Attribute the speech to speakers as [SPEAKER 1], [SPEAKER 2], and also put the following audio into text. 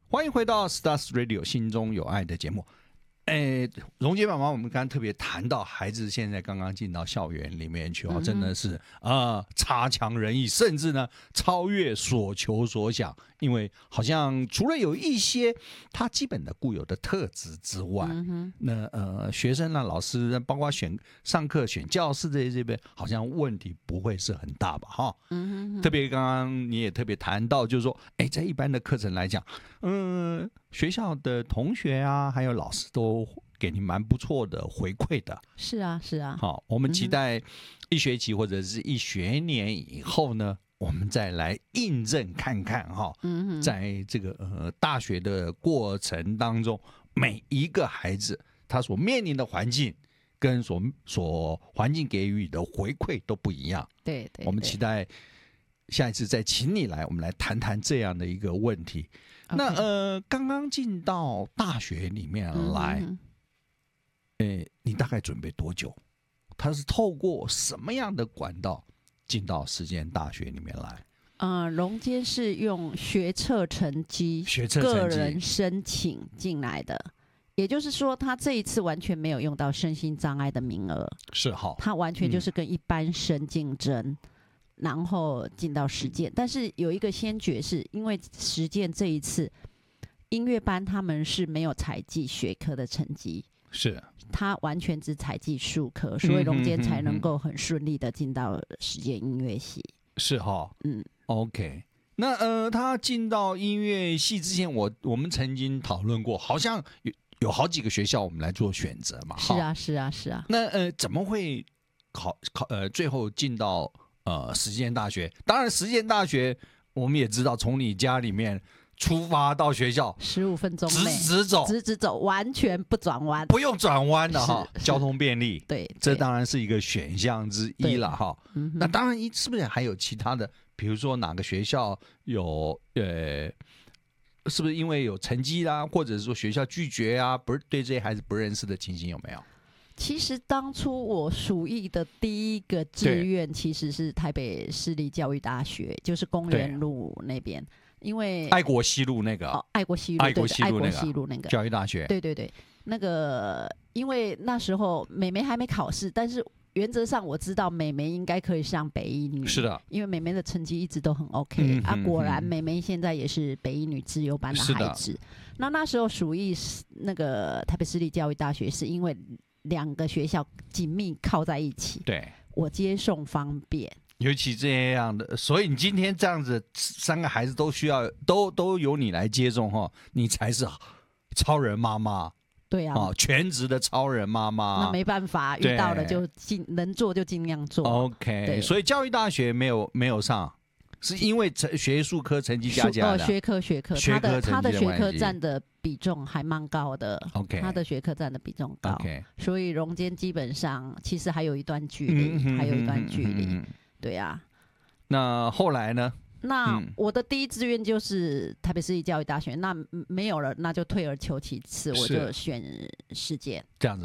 [SPEAKER 1] 欢迎回到 Stars Radio 心中有爱的节目。荣杰妈妈，我们刚刚特别谈到孩子现在刚刚进到校园里面去哦，真的是差强人意，甚至呢超越所求所想。因为好像除了有一些他基本的固有的特质之外，那学生啊、老师，包括上课选教室这边，好像问题不会是很大吧？哈，特别刚刚你也特别谈到，就是说，在一般的课程来讲，学校的同学啊，还有老师都给你蛮不错的回馈的。
[SPEAKER 2] 是啊，是啊。
[SPEAKER 1] 好，我们期待一学期或者是一学年以后呢，我们再来印证看看哈。在这个大学的过程当中，每一个孩子他所面临的环境跟所环境给予的回馈都不一样。
[SPEAKER 2] 对，
[SPEAKER 1] 我们期待下一次再请你来，我们来谈谈这样的一个问题。那刚刚进到大学里面来，你大概准备多久？他是透过什么样的管道进到实践大学里面来？
[SPEAKER 2] 荣坚是用学测成绩个人申请进来的，也就是说，他这一次完全没有用到身心障碍的名额，
[SPEAKER 1] 是好，
[SPEAKER 2] 他完全就是跟一般生竞争。然后进到实践，但是有一个先决是因为实践这一次音乐班他们是没有采计学科的成绩，
[SPEAKER 1] 是
[SPEAKER 2] 他完全只采计术科，所以荣坚才能够很顺利的进到实践音乐系。
[SPEAKER 1] 是哈，OK。那他进到音乐系之前，我们曾经讨论过，好像有好几个学校我们来做选择嘛。
[SPEAKER 2] 是啊。
[SPEAKER 1] 那怎么会最后进到实践大学？当然，实践大学我们也知道，从你家里面出发到学校
[SPEAKER 2] 15分钟内直直走，完全不转弯，
[SPEAKER 1] 不用转弯的哈，交通便利。
[SPEAKER 2] 对，
[SPEAKER 1] 这当然是一个选项之一了哈。那当然，是不是还有其他的？比如说哪个学校有是不是因为有成绩啦，或者是说学校拒绝啊，不是对这些孩子不认识的情形有没有？
[SPEAKER 2] 其实当初我属意的第一个志愿其实是台北市立教育大学，就是公园路那边，因为
[SPEAKER 1] 爱国西路那个
[SPEAKER 2] 爱国西路那个
[SPEAKER 1] 教育大学，
[SPEAKER 2] 对，那个因为那时候妹妹还没考试，但是原则上我知道妹妹应该可以上北一女，
[SPEAKER 1] 是的，
[SPEAKER 2] 因为妹妹的成绩一直都很 OK 果然妹妹现在也是北一女自由班的孩子。那时候属意那个台北市立教育大学，是因为2个学校紧密靠在一起，
[SPEAKER 1] 对，
[SPEAKER 2] 我接送方便，
[SPEAKER 1] 尤其这样的，所以你今天这样子3个孩子都需要都由你来接送哈，你才是超人妈妈。
[SPEAKER 2] 对啊，
[SPEAKER 1] 全职的超人妈妈，
[SPEAKER 2] 那没办法，遇到了就能做就尽量做。
[SPEAKER 1] OK， 所以教育大学没有上，是因为学术科成绩加的。
[SPEAKER 2] 学科，他的学科占的比重还蛮高的。OK， 他的学科占的比重高。OK， 所以荣坚基本上其实还有一段距离，对啊。
[SPEAKER 1] 那后来呢？
[SPEAKER 2] 那我的第一志愿就是台北市立教育大学，那没有了，那就退而求其次，我就选实践。
[SPEAKER 1] 这样子。